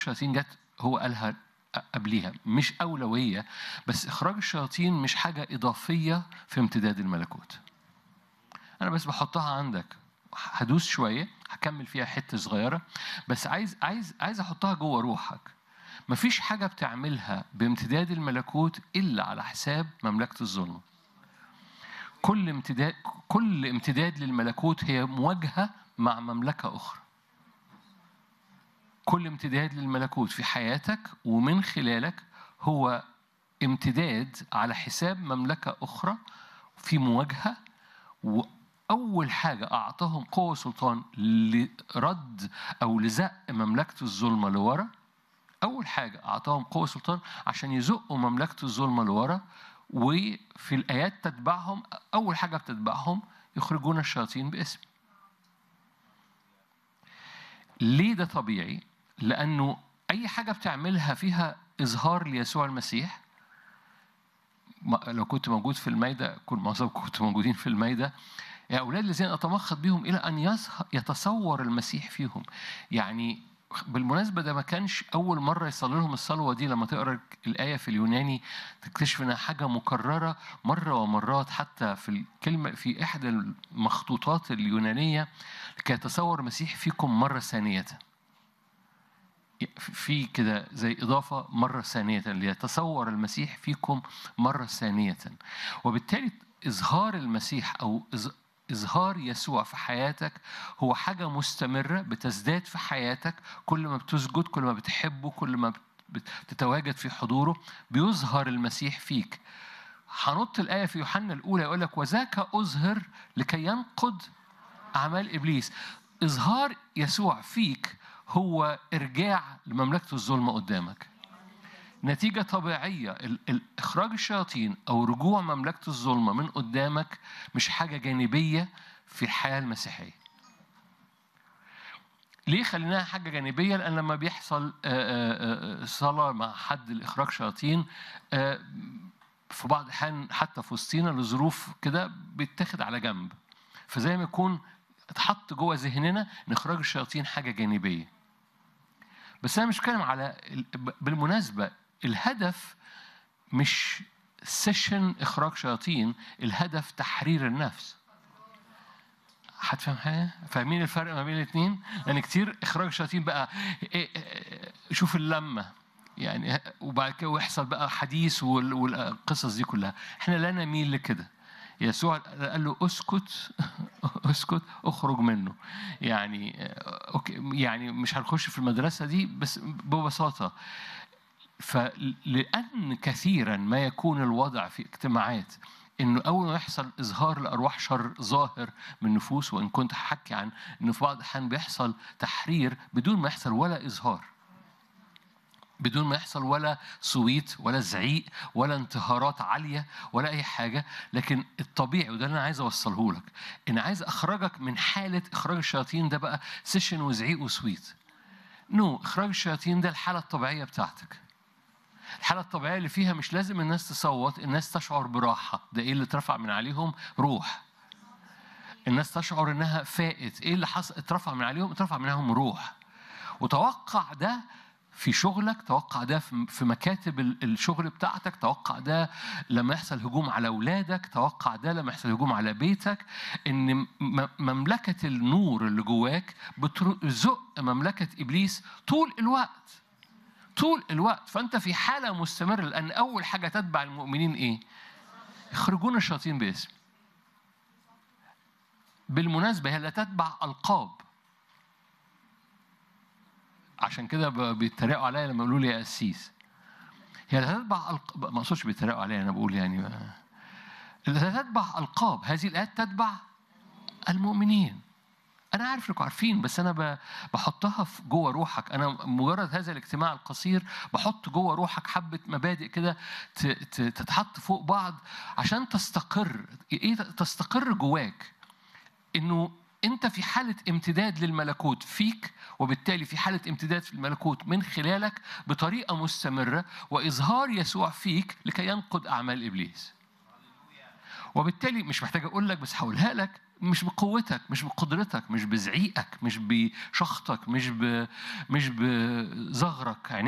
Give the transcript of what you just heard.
الشياطين جت هو قالها قبليها، مش أولوية، بس إخراج الشياطين مش حاجة إضافية في امتداد الملكوت. أنا بس بحطها عندك، هدوس شوية، هكمل فيها حتة صغيرة، بس عايز أحطها جوه روحك. مفيش حاجة بتعملها بامتداد الملكوت إلا على حساب مملكة الظلم. كل امتداد للملكوت هي مواجهة مع مملكة أخرى. كل امتداد للملكوت في حياتك ومن خلالك هو امتداد على حساب مملكة أخرى في مواجهة. وأول حاجة أعطاهم قوة وسلطان لرد أو لزق مملكة الظلمة لورا. أول حاجة أعطاهم قوة وسلطان عشان يزقوا مملكة الظلمة لورا. وفي الآيات تتبعهم، أول حاجة بتتبعهم يخرجون الشياطين باسم. ليه ده طبيعي؟ لأنه أي حاجة بتعملها فيها إظهار ليسوع المسيح. لو كنت موجود في المايدة، معظمكم كنتوا موجودين في المايدة، يا أولاد الذين أتمخض بهم إلى أن يتصور المسيح فيهم. يعني بالمناسبة ده ما كانش أول مرة يصلي لهم الصلوة دي. لما تقرأ الآية في اليوناني تكتشف إنها حاجة مكررة مرة ومرات، حتى في الكلمة في إحدى المخطوطات اليونانية، لكي يتصور المسيح فيكم مرة ثانية. في كده زي إضافة مرة ثانية، ليتصور المسيح فيكم مرة ثانية. وبالتالي إظهار المسيح أو إظهار يسوع في حياتك هو حاجة مستمرة بتزداد في حياتك. كل ما بتسجد، كل ما بتحبه، كل ما بتتواجد في حضوره، بيظهر المسيح فيك. هنط الآية في يوحنا الأولى يقول لك وذاك أظهر لكي ينقض أعمال إبليس. إظهار يسوع فيك هو إرجاع لمملكة الظلمة قدامك. نتيجة طبيعية إخراج الشياطين أو رجوع مملكة الظلمة من قدامك مش حاجة جانبية في الحياة المسيحية. ليه خليناها حاجة جانبية؟ لأن لما بيحصل صلاة مع حد لإخراج شياطين، في بعض الأحيان حتى في وسطينا لظروف كده بيتاخد على جنب، فزي ما يكون اتحط جوه ذهننا إن إخراج الشياطين حاجة جانبية. بس أنا مش بتكلم على، بالمناسبة الهدف مش سيشن إخراج شياطين، الهدف تحرير النفس. هتفهم حاجة؟ فاهمين الفرق ما بين الاثنين؟ يعني كتير إخراج شياطين بقى شوف اللمة يعني، وبعد كده يحصل بقى حديث والقصص دي كلها. احنا لا نميل لكده. يسوع قال له اسكت اسكت اخرج منه. يعني اوكي، يعني مش هنخش في المدرسة دي، بس ببساطة فلأن كثيرا ما يكون الوضع في اجتماعات إنه أول ما يحصل إظهار لأرواح شر ظاهر من نفوس، وإن كنت هحكي عن إنه في بعض الأحيان بيحصل تحرير بدون ما يحصل ولا إظهار، بدون ما يحصل ولا صويت ولا زعيق ولا انتهارات عالية ولا أي حاجة. لكن الطبيعي، وده اللي أنا عايز أوصله لك، إن عايز أخرجك من حالة إخراج الشياطين ده بقى سيشن وزعيق وصويت. إخراج الشياطين ده الحالة الطبيعية بتاعتك. الحالة الطبيعية اللي فيها مش لازم الناس تصوت، الناس تشعر براحة. ده إيه اللي اترفع من عليهم؟ روح. الناس تشعر إنها فائت. إيه اللي حصل؟ اترفع من عليهم، اترفع منهم روح. وتوقع ده في شغلك، توقع ده في مكاتب الشغل بتاعتك، توقع ده لما يحصل هجوم على أولادك، توقع ده لما يحصل هجوم على بيتك. إن مملكة النور اللي جواك بتزق مملكة إبليس طول الوقت. فأنت في حالة مستمرة، لأن أول حاجة تتبع المؤمنين إيه؟ يخرجون الشياطين باسم. بالمناسبة هي لا تتبع ألقاب. عشان كده بيتريقوا عليا لما يقولوا لي يا قسيس. هي لا تتبع ألقاب، ما أقصدش بيتريقوا عليا، أنا بقول يعني لا تتبع ألقاب. هذه الآيات تتبع المؤمنين. أنا عارف إنكم عارفين، بس أنا بحطها في جوه روحك. أنا مجرد هذا الاجتماع القصير بحط جوه روحك حبة مبادئ كده تتحط فوق بعض عشان تستقر. إيه تستقر جواك؟ إنه أنت في حالة امتداد للملكوت فيك، وبالتالي في حالة امتداد في الملكوت من خلالك بطريقة مستمرة، وإظهار يسوع فيك لكي ينقض أعمال إبليس. وبالتالي مش محتاج أقول لك، بس هقولها لك، مش بقوتك، مش بقدرتك، مش بزعيقك، مش بشخطك، مش بزغرك.